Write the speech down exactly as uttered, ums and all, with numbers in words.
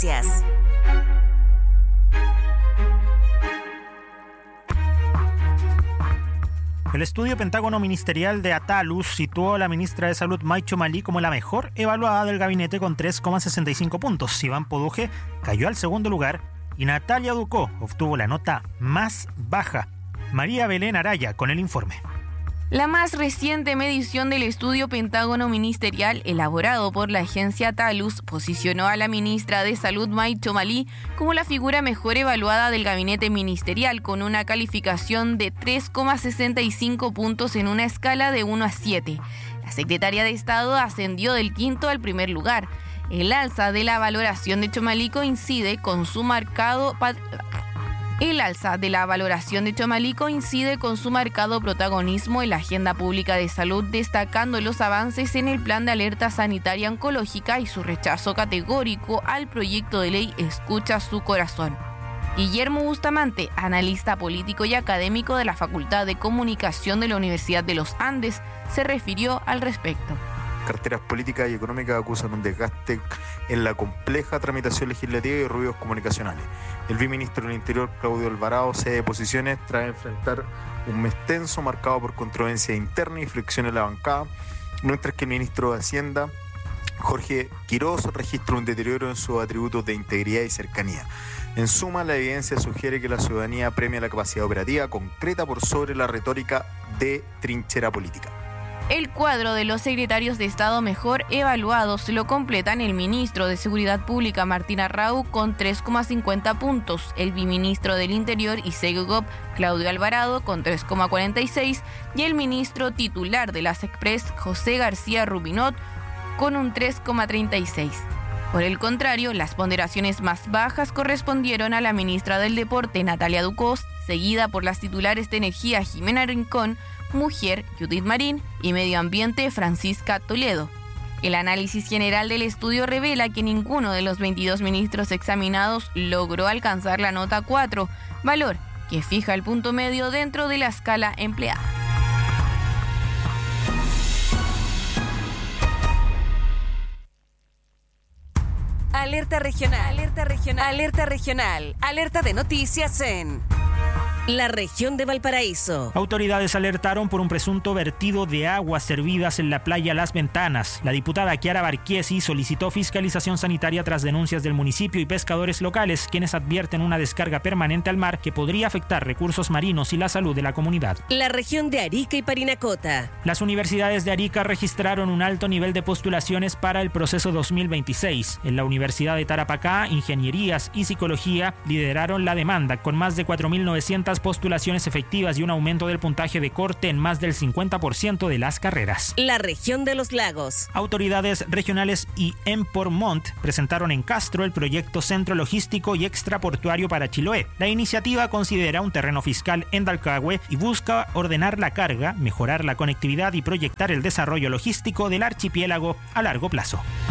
El estudio Pentágono Ministerial de Atalus situó a la ministra de Salud Mai Chomali como la mejor evaluada del gabinete con tres coma sesenta y cinco puntos. Iván Poduje cayó al segundo lugar y Natalia Ducó obtuvo la nota más baja. María Belén Araya con el informe. La más reciente medición del estudio Pentágono Ministerial elaborado por la agencia Atalus posicionó a la ministra de Salud Mai Chomali como la figura mejor evaluada del gabinete ministerial con una calificación de tres coma sesenta y cinco puntos en una escala de uno a siete. La secretaria de Estado ascendió del quinto al primer lugar. El alza de la valoración de Chomali coincide con su marcado pat- El alza de la valoración de Chomali coincide con su marcado protagonismo en la agenda pública de salud, destacando los avances en el plan de alerta sanitaria oncológica y su rechazo categórico al proyecto de ley Escucha su corazón. Guillermo Bustamante, analista político y académico de la Facultad de Comunicación de la Universidad de los Andes, se refirió al respecto. Carteras políticas y económicas acusan un desgaste en la compleja tramitación legislativa y ruidos comunicacionales. El viceministro del Interior, Claudio Alvarado, cede posiciones tras enfrentar un mes tenso marcado por controversia interna y fricción en la bancada, mientras que el ministro de Hacienda, Jorge Quiroz, registra un deterioro en sus atributos de integridad y cercanía. En suma, la evidencia sugiere que la ciudadanía premia la capacidad operativa concreta por sobre la retórica de trinchera política. El cuadro de los secretarios de Estado mejor evaluados lo completan el ministro de Seguridad Pública Martín Arrau con tres coma cincuenta puntos, el viceministro del Interior y Segov Claudio Alvarado con tres coma cuarenta y seis y el ministro titular de la SECPRES José García Rubinot con un tres coma treinta y seis. Por el contrario, las ponderaciones más bajas correspondieron a la ministra del Deporte Natalia Ducó, seguida por las titulares de Energía Jimena Rincón, Mujer, Judith Marín y Medio Ambiente, Francisca Toledo. El análisis general del estudio revela que ninguno de los veintidós ministros examinados logró alcanzar la nota cuatro, valor que fija el punto medio dentro de la escala empleada. Alerta regional, alerta regional, alerta regional, alerta de noticias en la región de Valparaíso. Autoridades alertaron por un presunto vertido de aguas servidas en la playa Las Ventanas. La diputada Kiara Barquiesi solicitó fiscalización sanitaria tras denuncias del municipio y pescadores locales, quienes advierten una descarga permanente al mar que podría afectar recursos marinos y la salud de la comunidad. La región de Arica y Parinacota. Las universidades de Arica registraron un alto nivel de postulaciones para el proceso dos mil veintiséis. En la Universidad de Tarapacá, Ingenierías y Psicología lideraron la demanda con más de cuatro mil novecientas postulaciones efectivas y un aumento del puntaje de corte en más del cincuenta por ciento de las carreras. La región de los lagos. Autoridades regionales y Empormont presentaron en Castro el proyecto Centro Logístico y Extraportuario para Chiloé. La iniciativa considera un terreno fiscal en Dalcahue y busca ordenar la carga, mejorar la conectividad y proyectar el desarrollo logístico del archipiélago a largo plazo.